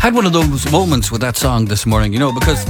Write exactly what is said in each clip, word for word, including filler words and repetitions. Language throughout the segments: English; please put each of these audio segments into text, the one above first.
Had one of those moments with that song this morning, you know, because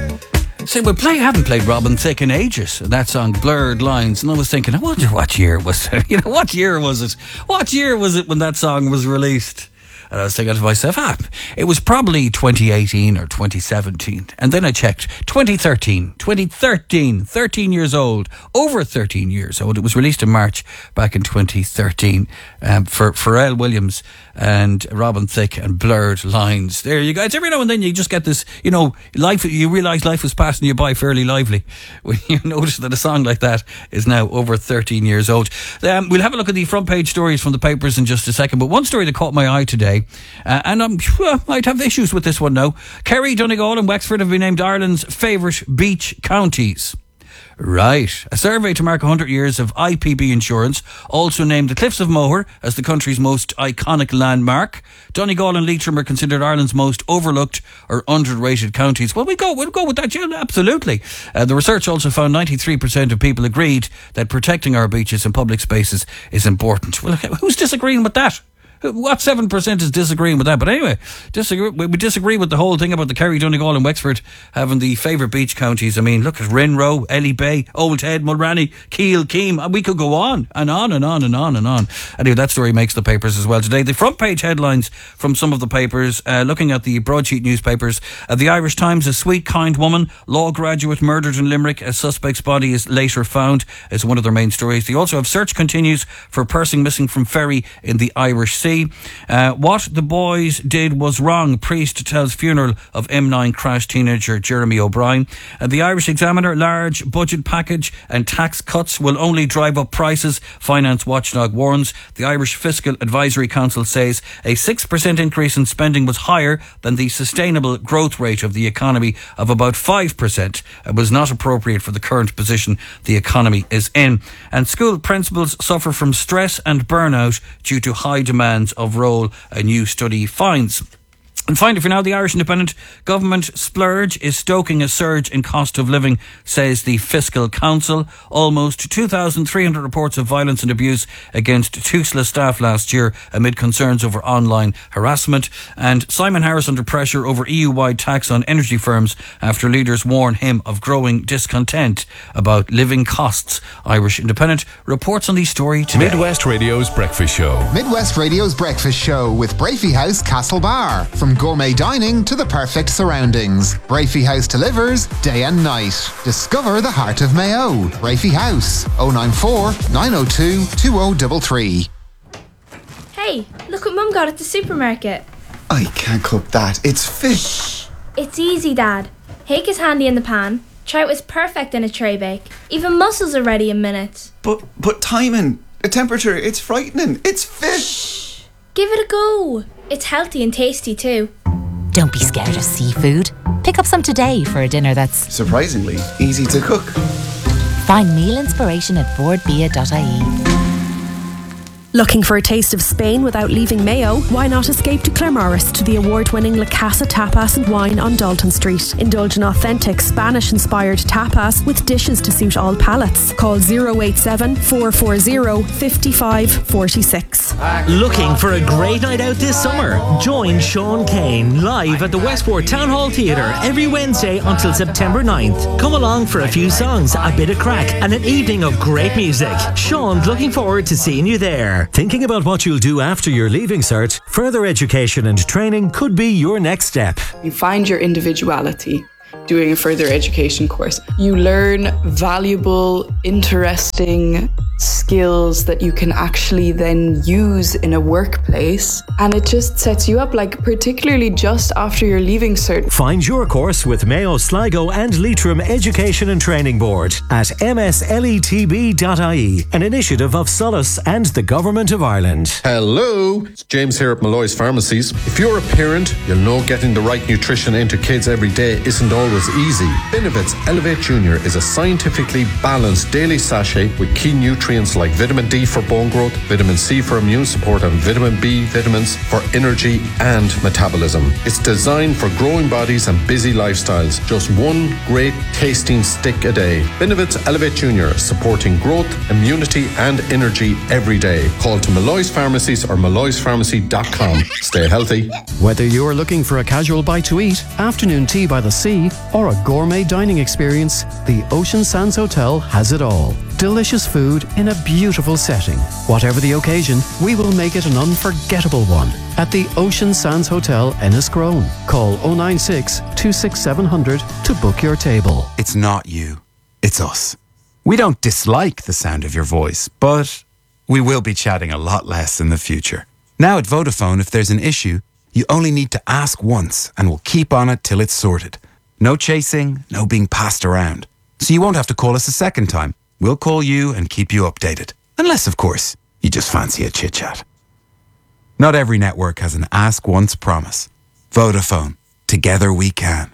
say we play haven't played Robin Thicke in ages. That song, Blurred Lines, and I was thinking, I wonder what year was it? You know, what year was it? What year was it when that song was released? And I was thinking to myself, ah, it was probably twenty eighteen or twenty seventeen. And then I checked, twenty thirteen, twenty thirteen, thirteen years old, over thirteen years old. It was released in March back in twenty thirteen um, for Pharrell Williams and Robin Thicke and Blurred Lines. There you go. It's every now and then you just get this, you know, life. You realise life was passing you by fairly lively when you notice that a song like that is now over thirteen years old. Um, we'll have a look at the front page stories from the papers in just a second, but one story that caught my eye today, uh, and I'm well, I'd have issues with this one now. Kerry, Donegal and Wexford have been named Ireland's favourite beach counties. Right. A survey to mark one hundred years of I P B insurance also named the Cliffs of Moher as the country's most iconic landmark. Donegal and Leitrim are considered Ireland's most overlooked or underrated counties. Well, we go, we'll go with that, yeah, absolutely. Uh, the research also found ninety-three percent of people agreed that protecting our beaches and public spaces is important. Well, who's disagreeing with that? What seven percent is disagreeing with that? But anyway, disagree, we disagree with the whole thing about the Kerry, Donegal and Wexford having the favourite beach counties. I mean, look at Rinroe, Ely Bay, Old Head, Mulranny, Keel, Keem. We could go on and on and on and on and on. Anyway, that story makes the papers as well today. The front page headlines from some of the papers, uh, looking at the broadsheet newspapers. Uh, the Irish Times, a sweet, kind woman, law graduate murdered in Limerick. A suspect's body is later found, is one of their main stories. They also have search continues for person missing from ferry in the Irish Sea. Uh, what the boys did was wrong. Priest tells funeral of M nine crash teenager Jeremy O'Brien. Uh, the Irish Examiner, large budget package and tax cuts will only drive up prices. Finance watchdog warns. The Irish Fiscal Advisory Council says a six percent increase in spending was higher than the sustainable growth rate of the economy of about five percent. It was not appropriate for the current position the economy is in. And school principals suffer from stress and burnout due to high demands of role, a new study finds. And finally, for now, the Irish Independent, government splurge is stoking a surge in cost of living, says the Fiscal Council. Almost two thousand three hundred reports of violence and abuse against Tusla staff last year amid concerns over online harassment. And Simon Harris under pressure over E U-wide tax on energy firms after leaders warn him of growing discontent about living costs. Irish Independent reports on the story today. Midwest Radio's Breakfast Show. Midwest Radio's Breakfast Show with Brafey House Castlebar. From gourmet dining to the perfect surroundings, Brafey House delivers day and night. Discover the heart of Mayo. Brafey House, oh nine four, nine oh two, two oh three three. Hey, look what Mum got at the supermarket. I can't cook that. It's fish. Shh. It's easy, Dad. Hake is handy in the pan. Trout is perfect in a tray bake. Even mussels are ready in minutes. But but timing, the temperature, it's frightening. It's fish. Shh. Give it a go. It's healthy and tasty too. Don't be scared of seafood. Pick up some today for a dinner that's surprisingly easy to cook. Find meal inspiration at boardbia dot I E. Looking for a taste of Spain without leaving Mayo? Why not escape to Claremorris to the award-winning La Casa Tapas and Wine on Dalton Street. Indulge in authentic Spanish-inspired tapas with dishes to suit all palates. Call zero eight seven, four four zero, five five four six. Looking for a great night out this summer? Join Sean Kane live at the Westport Town Hall Theatre every Wednesday until September ninth. Come along for a few songs, a bit of crack and an evening of great music. Sean's looking forward to seeing you there. Thinking about what you'll do after your Leaving Cert? Further education and training could be your next step. You find your individuality doing a further education course. You learn valuable, interesting skills that you can actually then use in a workplace, and it just sets you up, like particularly just after your Leaving Cert. Find your course with Mayo, Sligo and Leitrim Education and Training Board at m s l e t b dot I E, an initiative of Solace and the Government of Ireland. Hello, it's James here at Malloy's Pharmacies. If you're a parent, you'll know getting the right nutrition into kids every day isn't always is easy. Benevit's Elevate Junior is a scientifically balanced daily sachet with key nutrients like vitamin D for bone growth, vitamin C for immune support, and vitamin B vitamins for energy and metabolism. It's designed for growing bodies and busy lifestyles. Just one great tasting stick a day. Benevit's Elevate Junior, supporting growth, immunity and energy every day. Call to Malloy's Pharmacies or malloys pharmacy dot com. Stay healthy. Whether you're looking for a casual bite to eat, afternoon tea by the sea, or a gourmet dining experience, the Ocean Sands Hotel has it all. Delicious food in a beautiful setting. Whatever the occasion, we will make it an unforgettable one. At the Ocean Sands Hotel, Enniscrone. Call oh nine six, two six seven zero zero to book your table. It's not you, it's us. We don't dislike the sound of your voice, but we will be chatting a lot less in the future. Now at Vodafone, if there's an issue, you only need to ask once and we'll keep on it till it's sorted. No chasing, no being passed around. So you won't have to call us a second time. We'll call you and keep you updated. Unless, of course, you just fancy a chit-chat. Not every network has an ask once promise. Vodafone. Together we can.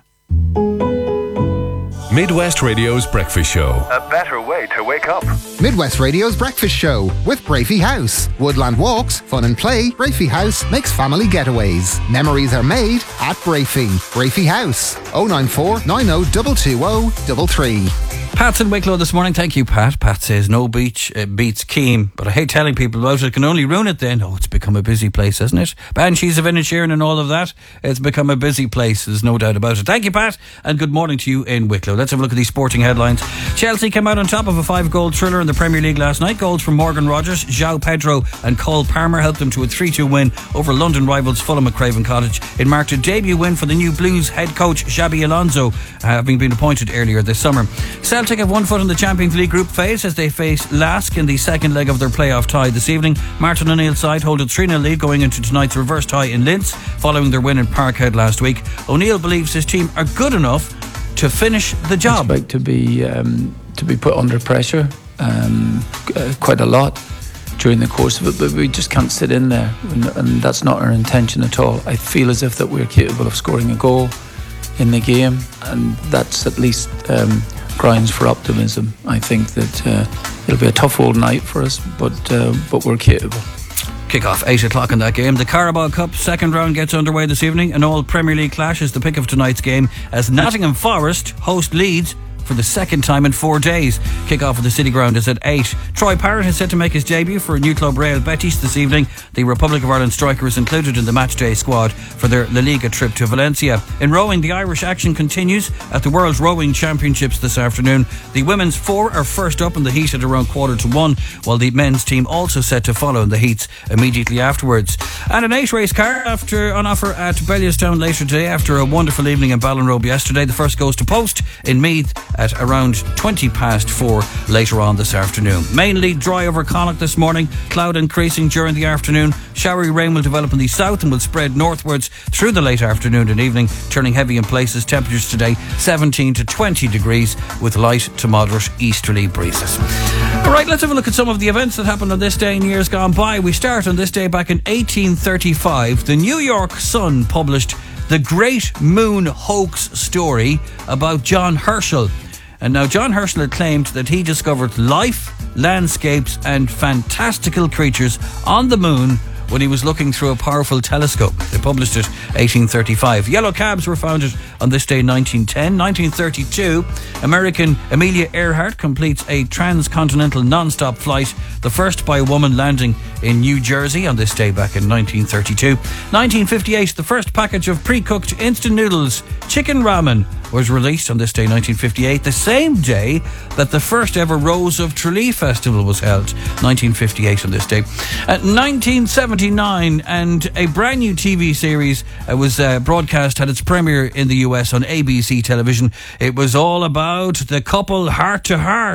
Midwest Radio's Breakfast Show. A better way to wake up. Midwest Radio's Breakfast Show with Brafey House. Woodland walks, fun and play. Brafey House makes family getaways. Memories are made at Brafey. Brafey House. oh nine four, nine oh two two oh three three. Pat's in Wicklow this morning. Thank you, Pat. Pat says no beach uh, beats Keem, but I hate telling people about it. It can only ruin it then. Oh, it's become a busy place, hasn't it? Banshees of Inisherin and all of that. It's become a busy place. There's no doubt about it. Thank you, Pat, and good morning to you in Wicklow. Let's have a look at these sporting headlines. Chelsea came out on top of a five-goal thriller in the Premier League last night. Goals from Morgan Rogers, João Pedro and Cole Palmer helped them to a three two win over London rivals Fulham at Craven Cottage. It marked a debut win for the new Blues head coach Xabi Alonso, uh, having been appointed earlier this summer. Celtic have one foot in the Champions League group phase as they face Lask in the second leg of their playoff tie this evening. Martin O'Neill's side hold a three nil lead going into tonight's reverse tie in Linz following their win in Parkhead last week. O'Neill believes his team are good enough to finish the job. I expect to be um, to be put under pressure um, uh, quite a lot during the course of it, but we just can't sit in there, and, and that's not our intention at all. I feel as if that we're capable of scoring a goal in the game, and that's at least um, grounds for optimism. I think that uh, it'll be a tough old night for us, but uh, but we're capable. Kick-off eight o'clock in that game. The Carabao Cup second round gets underway this evening. An all Premier League clash is the pick of tonight's game as Nottingham Forest host Leeds for the second time in four days. Kick-off at the City Ground is at eight. Troy Parrott is set to make his debut for a new club Real Betis this evening. The Republic of Ireland striker is included in the matchday squad for their La Liga trip to Valencia. In rowing, the Irish action continues at the World Rowing Championships this afternoon. The women's four are first up in the heat at around quarter to one, while the men's team also set to follow in the heats immediately afterwards. And an eight race car after on offer at Bellewstown later today after a wonderful evening in Ballinrobe yesterday. The first goes to Post in Meath at around twenty past four later on this afternoon. Mainly dry over Connacht this morning, cloud increasing during the afternoon. Showery rain will develop in the south and will spread northwards through the late afternoon and evening, turning heavy in places. Temperatures today seventeen to twenty degrees with light to moderate easterly breezes. Alright, let's have a look at some of the events that happened on this day in years gone by. We start on this day back in eighteen thirty-five. The New York Sun published The Great Moon Hoax story about John Herschel. And now John Herschel had claimed that he discovered life, landscapes and fantastical creatures on the moon when he was looking through a powerful telescope. They published it eighteen thirty-five. Yellow cabs were founded on this day nineteen ten. nineteen thirty-two, American Amelia Earhart completes a transcontinental non-stop flight, the first by a woman landing in New Jersey on this day back in nineteen thirty-two. nineteen fifty-eight, the first package of pre-cooked instant noodles, chicken ramen, was released on this day nineteen fifty-eight, the same day that the first ever Rose of Tralee Festival was held, nineteen fifty-eight on this day. At nineteen seventy-nine, and a brand new T V series uh, was uh, broadcast, had its premiere in the U S on A B C television. It was all about the couple Heart to Heart.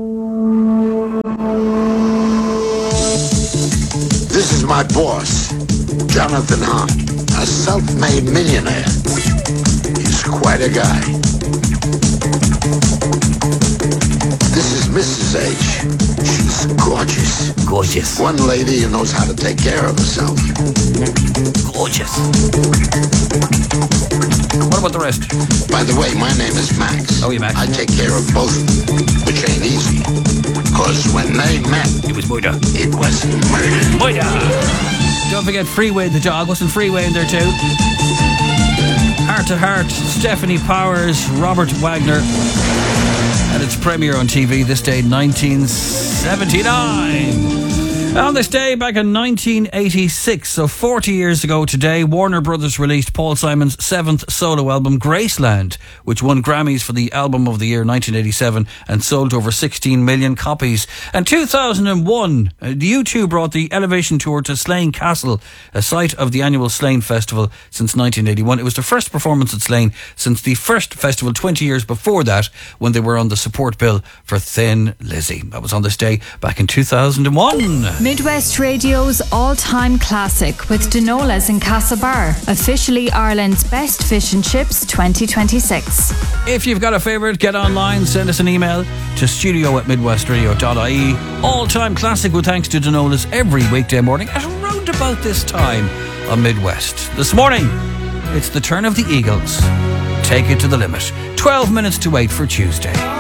This is my boss, Jonathan Hahn, a self-made millionaire. He's quite a guy. This is Missus H. She's gorgeous. Gorgeous. One lady who knows how to take care of herself. Gorgeous. What about the rest? By the way, my name is Max. Oh, you Max. I take care of both, which ain't easy. Because when they met, it was murder. It was murder. Murder. Don't forget Freeway the dog. Wasn't Freeway in there too? Heart to Heart, Stephanie Powers, Robert Wagner. And its premiere on T V this day, nineteen seventy-nine. On this day, back in nineteen eighty-six, so forty years ago today, Warner Brothers released Paul Simon's seventh solo album, Graceland, which won Grammys for the Album of the Year nineteen eighty-seven and sold over sixteen million copies. And two thousand one, U two brought the Elevation Tour to Slane Castle, a site of the annual Slane Festival since nineteen eighty-one. It was the first performance at Slane since the first festival twenty years before that, when they were on the support bill for Thin Lizzy. That was on this day back in two thousand one. Midwest Radio's all-time classic with Dinolas in Castlebar, officially Ireland's best fish and chips twenty twenty-six. If you've got a favourite, get online, send us an email to studio at midwestradio dot I E. All-time classic with thanks to Dinolas every weekday morning at around about this time on Midwest. This morning, it's the turn of the Eagles. Take it to the limit. twelve minutes to wait for Tuesday.